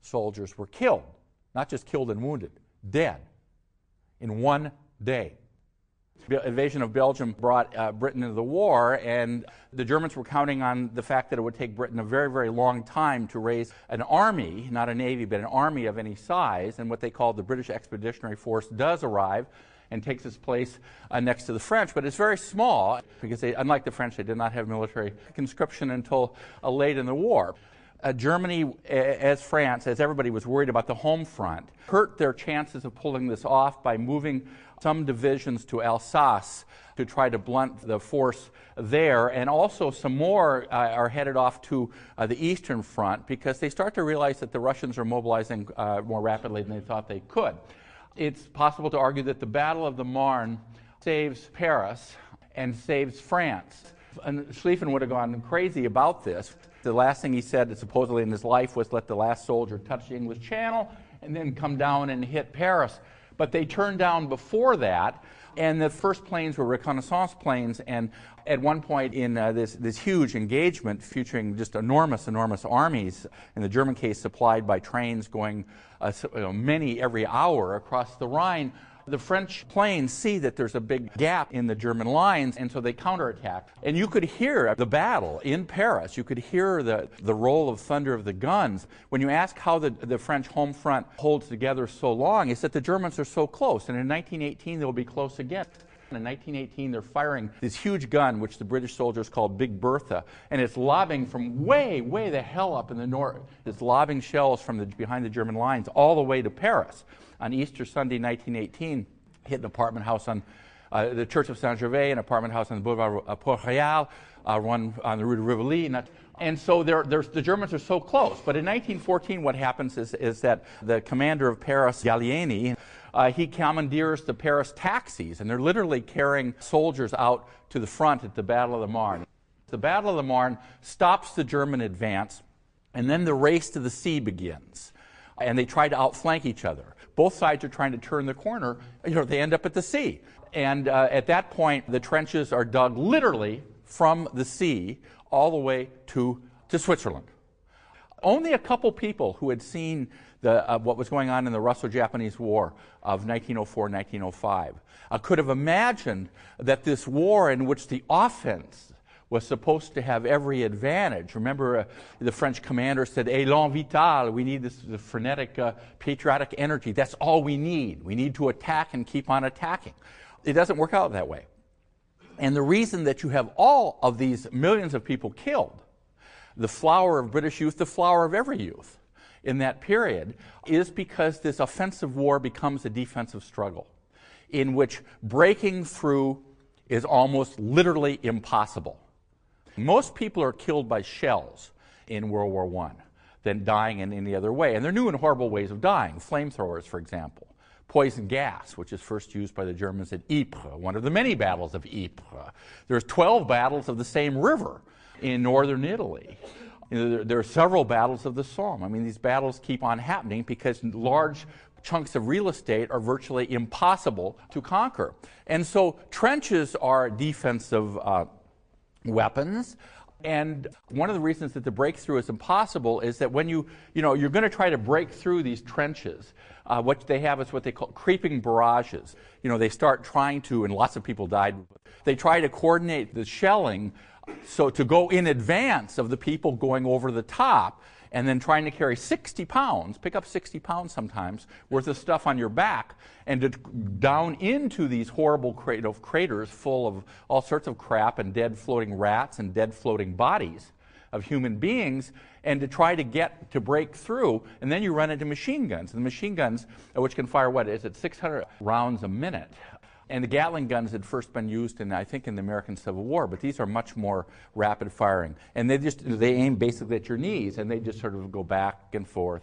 soldiers were killed. Not just killed and wounded, dead in one day. The invasion of Belgium brought Britain into the war, and the Germans were counting on the fact that it would take Britain a very, very long time to raise an army, not a navy, but an army of any size, and what they called the British Expeditionary Force does arrive and takes its place next to the French, but it's very small because unlike the French, they did not have military conscription until late in the war. Germany, as France, as everybody was worried about the home front, hurt their chances of pulling this off by moving some divisions to Alsace to try to blunt the force there, and also some more are headed off to the Eastern Front because they start to realize that the Russians are mobilizing more rapidly than they thought they could. It's possible to argue that the Battle of the Marne saves Paris and saves France. And Schlieffen would have gone crazy about this. The last thing he said, supposedly in his life, was let the last soldier touch the English Channel and then come down and hit Paris. But they turned down before that, and the first planes were reconnaissance planes, and at one point in this huge engagement featuring just enormous armies, in the German case supplied by trains going many every hour across the Rhine, the French planes see that there's a big gap in the German lines, and so they counterattack. And you could hear the battle in Paris. You could hear the roll of thunder of the guns. When you ask how the French home front holds together so long, it's that the Germans are so close. And in 1918, they'll be close again. In 1918, they're firing this huge gun, which the British soldiers called Big Bertha, and it's lobbing from way the hell up in the north. It's lobbing shells from behind the German lines all the way to Paris. On Easter Sunday, 1918, hit an apartment house on the Church of Saint-Gervais, an apartment house on the Boulevard Port-Royal, one on the Rue de Rivoli. And so the Germans are so close. But in 1914, what happens is that the commander of Paris, Gallieni, he commandeers the Paris taxis, and they're literally carrying soldiers out to the front at the Battle of the Marne. The Battle of the Marne stops the German advance, and then the race to the sea begins. And they try to outflank each other. Both sides are trying to turn the corner. They end up at the sea. And at that point, the trenches are dug literally from the sea all the way to Switzerland. Only a couple people who had seen what was going on in the Russo-Japanese War of 1904-1905 could have imagined that this war in which the offense was supposed to have every advantage. Remember, the French commander said, "Élan vital," we need this frenetic, patriotic energy. That's all we need. We need to attack and keep on attacking. It doesn't work out that way. And the reason that you have all of these millions of people killed, the flower of British youth, the flower of every youth in that period, is because this offensive war becomes a defensive struggle in which breaking through is almost literally impossible. Most people are killed by shells in World War I than dying in any other way. And there are new and horrible ways of dying. Flamethrowers, for example. Poison gas, which is first used by the Germans at Ypres, one of the many battles of Ypres. There's 12 battles of the same river in northern Italy. There are several battles of the Somme. I mean, these battles keep on happening because large chunks of real estate are virtually impossible to conquer. And so trenches are defensive weapons. And one of the reasons that the breakthrough is impossible is that when you're going to try to break through these trenches, what they have is what they call creeping barrages. They start trying to, and lots of people died, they try to coordinate the shelling so to go in advance of the people going over the top, and then trying to carry 60 pounds, pick up 60 pounds sometimes, worth of stuff on your back, and to down into these horrible craters full of all sorts of crap and dead floating rats and dead floating bodies of human beings, and to try to break through. And then you run into machine guns. And the machine guns, which can fire, 600 rounds a minute. And the Gatling guns had first been used in the American Civil War, but these are much more rapid firing. And they aim basically at your knees, and they just sort of go back and forth.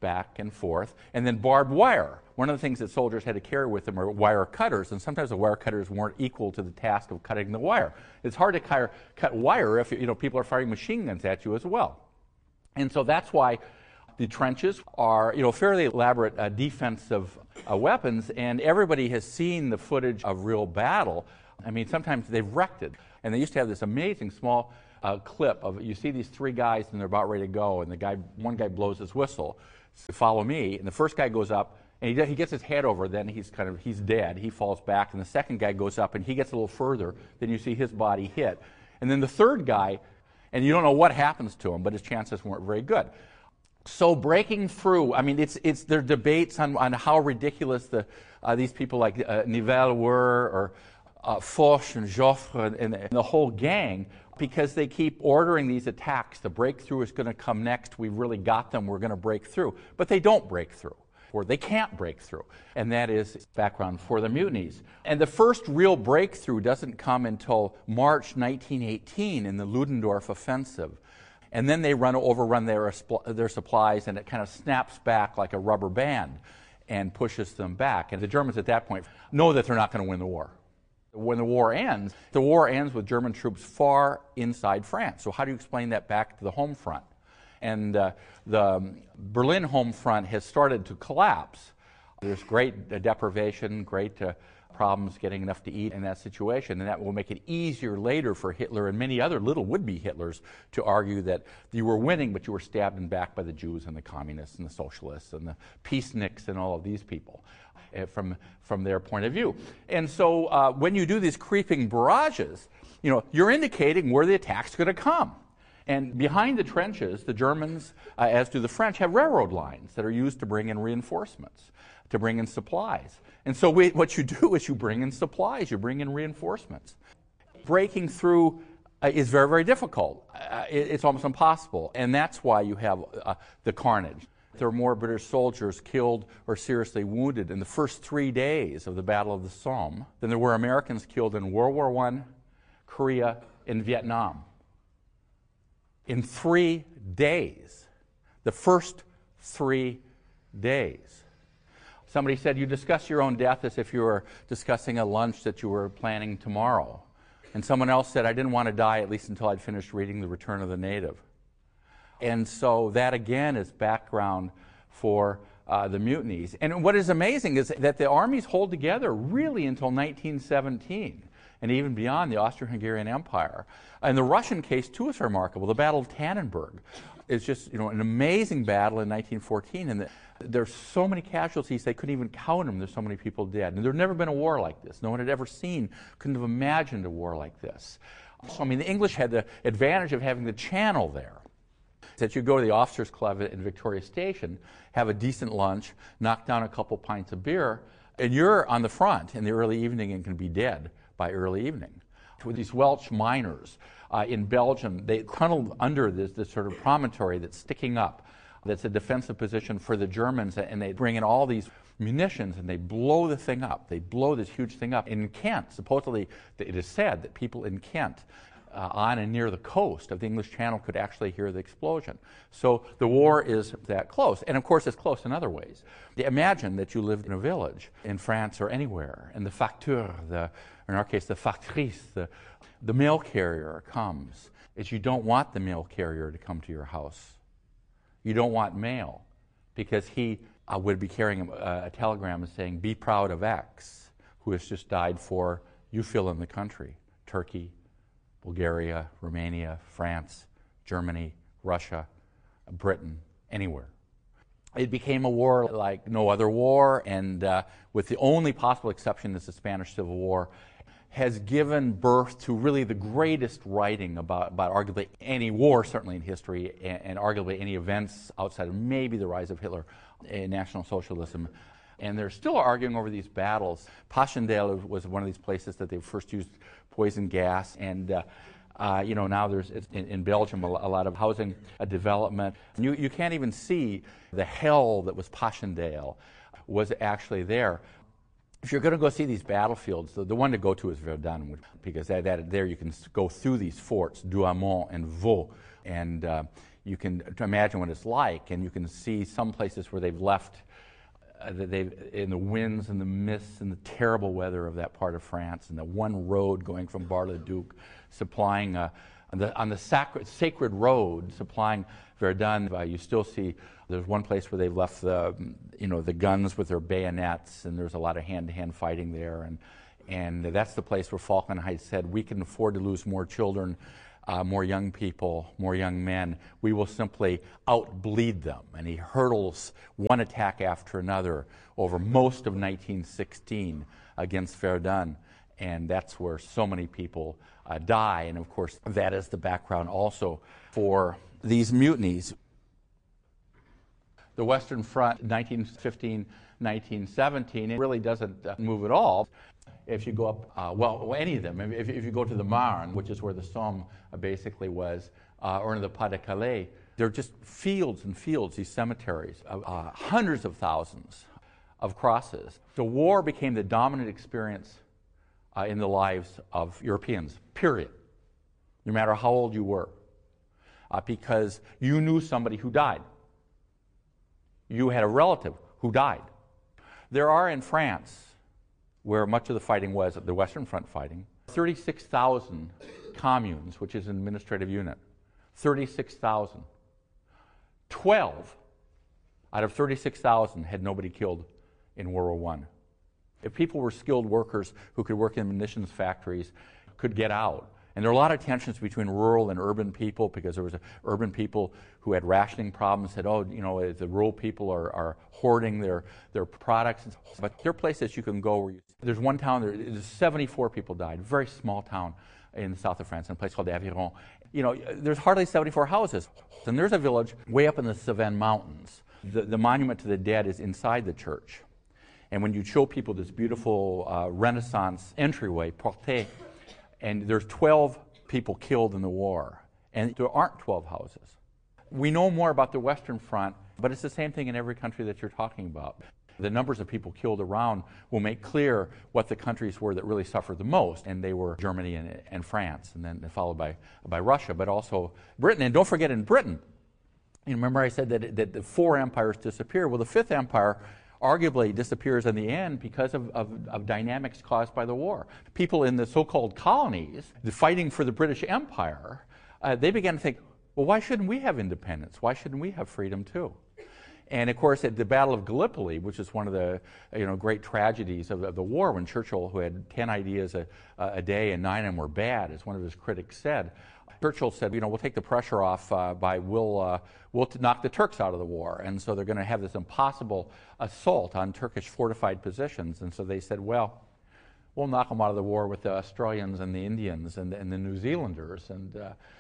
And then barbed wire. One of the things that soldiers had to carry with them are wire cutters, and sometimes the wire cutters weren't equal to the task of cutting the wire. It's hard to cut wire if people are firing machine guns at you as well. And so that's why the trenches are fairly elaborate defensive weapons, and everybody has seen the footage of real battle. I mean, sometimes they've wrecked it. And they used to have this amazing small clip of, you see these three guys and they're about ready to go, and one guy blows his whistle. follow me. And the first guy goes up, and he gets his head over, then he's dead. He falls back, and the second guy goes up, and he gets a little further. Then you see his body hit. And then the third guy, and you don't know what happens to him, but his chances weren't very good. So breaking through, I mean, there are debates on how ridiculous these people like Nivelle were, or Foch and Joffre and the whole gang, because they keep ordering these attacks. The breakthrough is going to come next. We've really got them. We're going to break through. But they don't break through, or they can't break through. And that is background for the mutinies. And the first real breakthrough doesn't come until March 1918 in the Ludendorff offensive. And then they overrun their supplies, and it kind of snaps back like a rubber band and pushes them back. And the Germans at that point know that they're not going to win the war. When the war ends with German troops far inside France. So how do you explain that back to the home front? And the Berlin home front has started to collapse. There's great deprivation, great problems getting enough to eat in that situation, and that will make it easier later for Hitler and many other little would-be Hitlers to argue that you were winning, but you were stabbed in the back by the Jews and the communists and the socialists and the peaceniks and all of these people from their point of view. And so when you do these creeping barrages, you're indicating where the attack's going to come. And behind the trenches, the Germans, as do the French, have railroad lines that are used to bring in reinforcements, to bring in supplies. And so what you do is you bring in supplies, you bring in reinforcements. Breaking through is very, very difficult. It's almost impossible. And that's why you have the carnage. There were more British soldiers killed or seriously wounded in the first 3 days of the Battle of the Somme than there were Americans killed in World War I, Korea, and Vietnam. In 3 days, the first 3 days. Somebody said, you discuss your own death as if you were discussing a lunch that you were planning tomorrow. And someone else said, I didn't want to die at least until I'd finished reading The Return of the Native. And so that, again, is background for the mutinies. And what is amazing is that the armies hold together really until 1917, and even beyond the Austro-Hungarian Empire. And the Russian case, too, is remarkable. The Battle of Tannenberg is just an amazing battle in 1914, and there's so many casualties they couldn't even count them. There's so many people dead. And there'd never been a war like this. No one had ever couldn't have imagined a war like this. So, the English had the advantage of having the Channel there. That you go to the Officers' Club in Victoria Station, have a decent lunch, knock down a couple pints of beer, and you're on the front in the early evening and can be dead by early evening. With these Welsh miners in Belgium, they tunneled under this sort of promontory that's sticking up, that's a defensive position for the Germans, and they bring in all these munitions and they blow the thing up. They blow this huge thing up. In Kent, supposedly, it is said that people in Kent on and near the coast of the English Channel could actually hear the explosion. So the war is that close. And of course, it's close in other ways. Imagine that you lived in a village in France or anywhere, and the facteur, in our case, the factrice, the mail carrier comes. You don't want the mail carrier to come to your house. You don't want mail, because he would be carrying a telegram saying, be proud of X, who has just died for, you fill in the country, Turkey, Bulgaria, Romania, France, Germany, Russia, Britain, anywhere. It became a war like no other war, and with the only possible exception is the Spanish Civil War, has given birth to really the greatest writing about arguably any war, certainly in history, and arguably any events outside of maybe the rise of Hitler in National Socialism. And they're still arguing over these battles. Passchendaele was one of these places that they first used poison gas, and now there's in Belgium a lot of housing development. You can't even see the hell that was Passchendaele was actually there. If you're going to go see these battlefields, the one to go to is Verdun, because there you can go through these forts, Douaumont and Vaux, and you can imagine what it's like, and you can see some places where they've left in the winds and the mists and the terrible weather of that part of France, and the one road going from Bar-le-Duc, supplying on the sacred road, supplying Verdun. You still see there's one place where they've left the guns with their bayonets, and there's a lot of hand-to-hand fighting there, and that's the place where Falkenhayn said, we can afford to lose more children more young people, more young men, we will simply outbleed them. And he hurdles one attack after another over most of 1916 against Verdun. And that's where so many people die. And of course, that is the background also for these mutinies. The Western Front, 1915, 1917, it really doesn't move at all. If you go up, well, any of them, if you go to the Marne, which is where the Somme basically was, or in the Pas-de-Calais, they're just fields and fields, these cemeteries, hundreds of thousands of crosses. The war became the dominant experience in the lives of Europeans, period, no matter how old you were, because you knew somebody who died. You had a relative who died. There are in France, where much of the fighting was, the Western Front fighting, 36,000 communes, which is an administrative unit. 36,000. 12 out of 36,000 had nobody killed in World War I. If people were skilled workers who could work in munitions factories, could get out. And there are a lot of tensions between rural and urban people, because there was urban people who had rationing problems, said, oh, you know, the rural people are hoarding their products. But there are places you can go where there's one town, there's 74 people died, very small town in the south of France, in a place called Aveyron. You know, there's hardly 74 houses. And there's a village way up in the Cevennes Mountains. The monument to the dead is inside the church. And when you show people this beautiful Renaissance entryway, porte, and there's 12 people killed in the war, and there aren't 12 houses. We know more about the Western Front, but it's the same thing in every country that you're talking about. The numbers of people killed around will make clear what the countries were that really suffered the most, and they were Germany and France, and then followed by Russia, but also Britain. And don't forget, in Britain, you remember I said that the four empires disappear. Well, the fifth empire arguably disappears in the end because of dynamics caused by the war. People in the so-called colonies, fighting for the British Empire, they began to think, well, why shouldn't we have independence? Why shouldn't we have freedom too? And of course, at the Battle of Gallipoli, which is one of the great tragedies of the war, when Churchill, who had 10 ideas a day and 9 of them were bad, as one of his critics said, Churchill said, we'll take the pressure off we'll knock the Turks out of the war. And so they're going to have this impossible assault on Turkish fortified positions. And so they said, well, we'll knock them out of the war with the Australians and the Indians and the New Zealanders. And,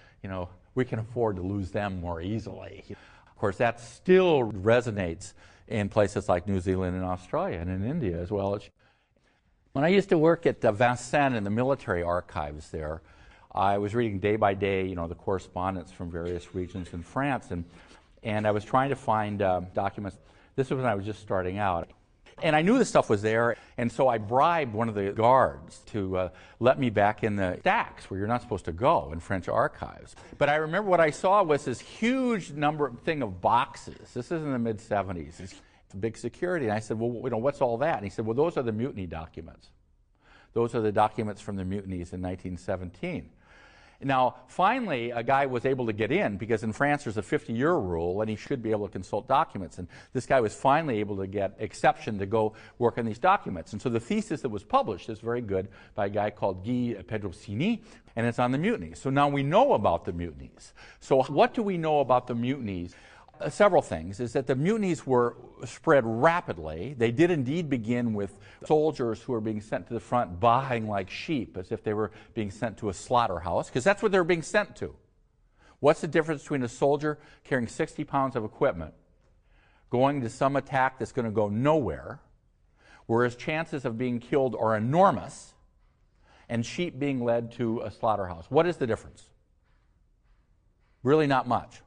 we can afford to lose them more easily. Of course, that still resonates in places like New Zealand and Australia and in India as well. When I used to work at Vincennes in the military archives there, I was reading day by day, the correspondence from various regions in France, and I was trying to find documents. This was when I was just starting out. And I knew this stuff was there, and so I bribed one of the guards to let me back in the stacks where you're not supposed to go in French archives. But I remember what I saw was this huge thing of boxes. This is in the mid-'70s. It's big security. And I said, well, what's all that? And he said, well, those are the mutiny documents. Those are the documents from the mutinies in 1917. Now, finally, a guy was able to get in, because in France there's a 50-year rule, and he should be able to consult documents. And this guy was finally able to get exception to go work on these documents. And so the thesis that was published is very good by a guy called Guy Pedrocini, and it's on the mutinies. So now we know about the mutinies. So what do we know about the mutinies? Several things. Is that the mutinies were spread rapidly. They did indeed begin with soldiers who were being sent to the front baaing like sheep, as if they were being sent to a slaughterhouse, because that's what they were being sent to. What's the difference between a soldier carrying 60 pounds of equipment going to some attack that's going to go nowhere, where his chances of being killed are enormous, and sheep being led to a slaughterhouse? What is the difference? Really not much.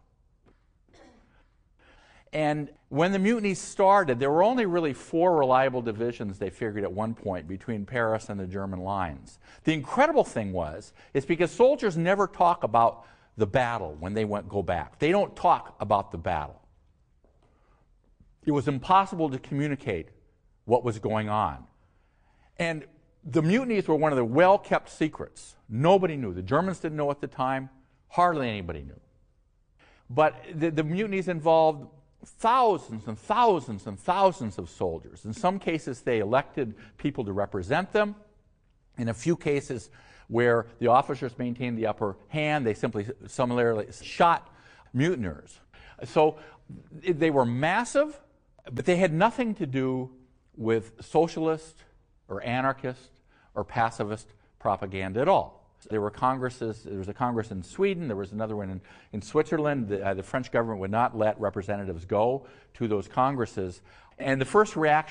And when the mutinies started, there were only really 4 reliable divisions, they figured at one point, between Paris and the German lines. The incredible thing is because soldiers never talk about the battle when they go back. They don't talk about the battle. It was impossible to communicate what was going on. And the mutinies were one of the well-kept secrets. Nobody knew. The Germans didn't know at the time. Hardly anybody knew. But the mutinies involved thousands and thousands and thousands of soldiers. In some cases, they elected people to represent them. In a few cases, where the officers maintained the upper hand. They simply summarily shot mutineers. So they were massive, but they had nothing to do with socialist or anarchist or pacifist propaganda at all. There were congresses. There was a congress in Sweden. There was another one in Switzerland. The French government would not let representatives go to those congresses. And the first reaction